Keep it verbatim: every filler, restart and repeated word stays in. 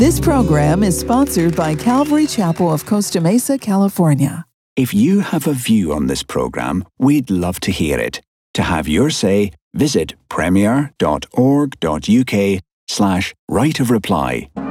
This program is sponsored by Calvary Chapel of Costa Mesa, California. If you have a view on this program, we'd love to hear it. To have your say, visit premier.org.uk slash right of reply.